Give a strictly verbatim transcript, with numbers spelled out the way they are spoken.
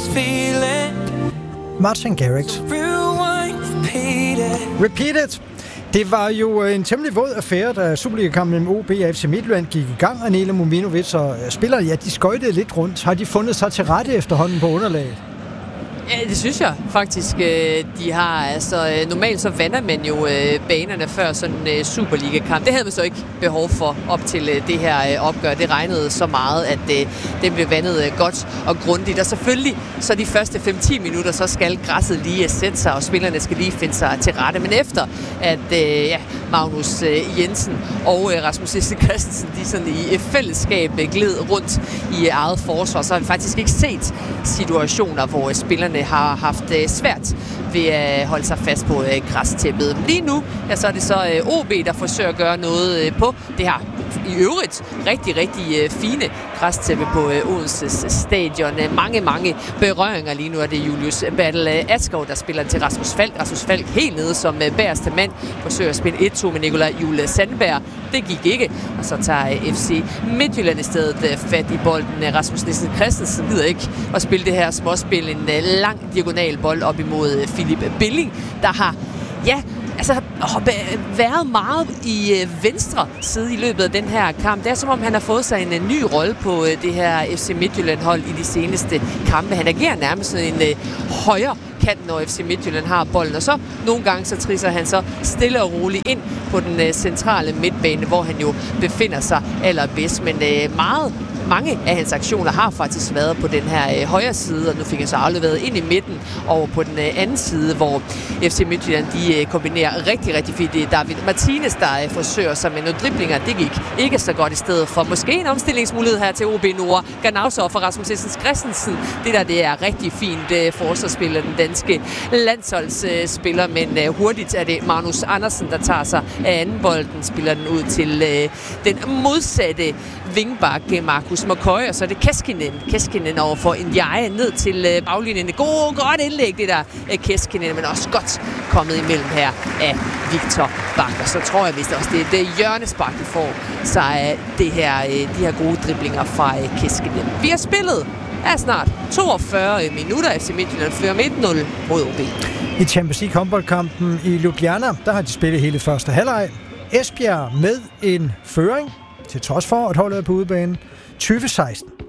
Martin Garrix. Repeat it. Det var jo en temmelig våd affære, da Superliga-kampen mellem O B og F C Midtjylland gik i gang, og Nele Muminovic og spillerne, ja, de skøjtede lidt rundt. Har de fundet sig til rette efterhånden på underlaget? Ja, det synes jeg faktisk, de har. Altså, normalt så vander man jo banerne før sådan en Superliga-kamp. Det havde man så ikke behov for op til det her opgør. Det regnede så meget, at det blev vandet godt og grundigt. Og selvfølgelig, så de første fem til ti minutter, så skal græsset lige sætte sig, og spillerne skal lige finde sig til rette. Men efter, at ja, Magnus Jensen og Rasmus Christensen, de sådan i fællesskab gled rundt i eget forsvar, så har vi faktisk ikke set situationer, hvor spillerne har haft svært ved at holde sig fast på græstæppet. Lige nu, ja, så er det så O B, der forsøger at gøre noget på det her i øvrigt rigtig, rigtig fine græstæppe på Odenses stadion. Mange, mange berøringer lige nu. Er det Julius Battle Askov, der spiller til Rasmus Falk. Rasmus Falk helt nede som bagerste mand. Forsøger at spille et to med Nikolaj Jule Sandberg. Det gik ikke. Og så tager F C Midtjylland i stedet fat i bolden. Rasmus Nielsen Christensen gider ikke at spille det her småspil. En lang diagonal bold op imod Philip Billing, der har, ja, altså har været meget i øh, venstre side i løbet af den her kamp. Det er som om, han har fået sig en, en ny rolle på øh, det her F C Midtjylland-hold i de seneste kampe. Han agerer nærmest en øh, højre kant, når F C Midtjylland har bolden. Og så nogle gange så trisser han så stille og roligt ind på den øh, centrale midtbane, hvor han jo befinder sig allerbedst. Men øh, meget mange af hans aktioner har faktisk været på den her øh, højre side, og nu fik han så afleveret ind i midten over på den øh, anden side, hvor F C Midtjylland de øh, kombinerer rigtig, rigtig fint. Det er David Martinez, der øh, forsøger sig med nogle driblinger. Det gik ikke så godt i stedet for. Måske en omstillingsmulighed her til O B Nord. Ganauser for Rasmus Christensen. Det der, det er rigtig fint øh, forsvarsspil af den danske landsholdsspiller, øh, men øh, hurtigt er det Magnus Andersen, der tager sig af anden bolden, spiller den ud til øh, den modsatte vingbak Markus McCoy, og så er det Keskinen. Keskinen over for Ndiaye ned til øh, baglinjen. Det gode, godt indlæg, det der øh, Keskinen, men også godt kommet imellem her af Victor Bak. Og så tror jeg vist også, det er det hjørnespark, de får, så er det her, øh, de her gode driblinger fra øh, Keskinen. Vi har spillet er snart toogfyrre minutter. F C Midtjylland fører med et nul mod O B. I Champions League håndboldkampen i Ljubljana, der har de spillet hele første halvleg. Esbjerg med en føring, til trods for at holdet er på udebane, tyve seksten.